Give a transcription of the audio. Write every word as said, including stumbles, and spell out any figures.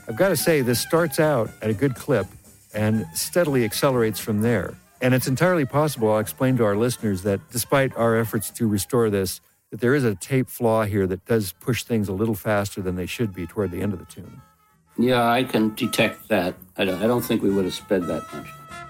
I've got to say, this starts out at a good clip and steadily accelerates from there. And it's entirely possible, I'll explain to our listeners, that despite our efforts to restore this, that there is a tape flaw here that does push things a little faster than they should be toward the end of the tune. Yeah, I can detect that. I don't, I don't think we would have sped that much.